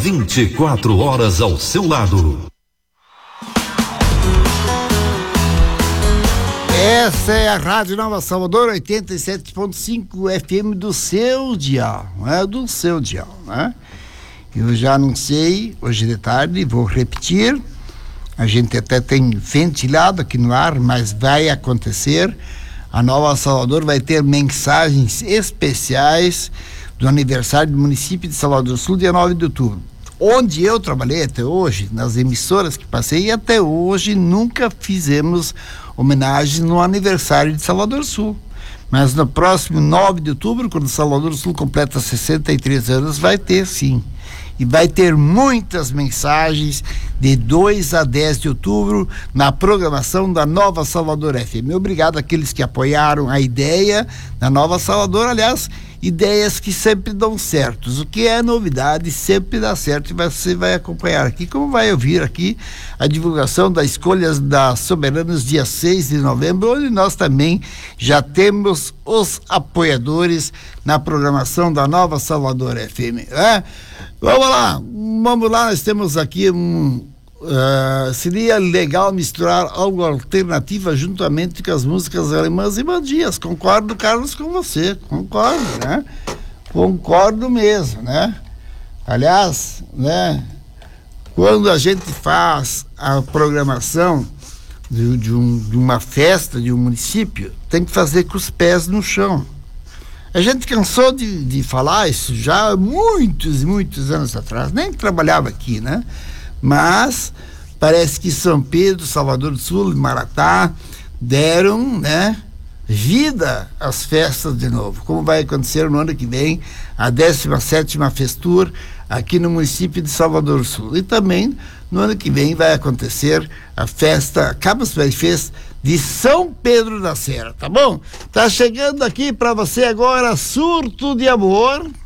24 horas ao seu lado. Essa é a Rádio Nova Salvador, 87.5 FM do seu dial, né? Do seu dial, né? Eu já anunciei hoje de tarde, vou repetir. A gente até tem ventilado aqui no ar, mas vai acontecer. A Nova Salvador vai ter mensagens especiais do aniversário do município de Salvador do Sul, dia 9 de outubro. Onde eu trabalhei até hoje, nas emissoras que passei, e até hoje nunca fizemos homenagem no aniversário de Salvador do Sul. Mas no próximo 9 de outubro, quando Salvador do Sul completa 63 anos, vai ter sim. E vai ter muitas mensagens de 2 a 10 de outubro na programação da Nova Salvador FM. Obrigado àqueles que apoiaram a ideia da Nova Salvador. Aliás, ideias que sempre dão certos. O que é novidade sempre dá certo, e você vai acompanhar aqui, como vai ouvir aqui a divulgação das escolhas das soberanas dia 6 de novembro, onde nós também já temos os apoiadores na programação da Nova Salvador FM. Vamos lá, nós temos aqui seria legal misturar algo alternativo juntamente com as músicas alemãs e bandias. Concordo, Carlos, com você, concordo, né? Concordo mesmo, né? Aliás, né? Quando a gente faz a programação de uma festa de um município, tem que fazer com os pés no chão. A gente cansou de falar isso já há muitos anos atrás, nem trabalhava aqui, né? Mas parece que São Pedro, Salvador do Sul e Maratá deram, né, vida às festas de novo, como vai acontecer no ano que vem, a 17ª Festur aqui no município de Salvador do Sul. E também no ano que vem vai acontecer a festa Cabas Fest de São Pedro da Serra, tá bom? Tá chegando aqui para você agora Surto de Amor.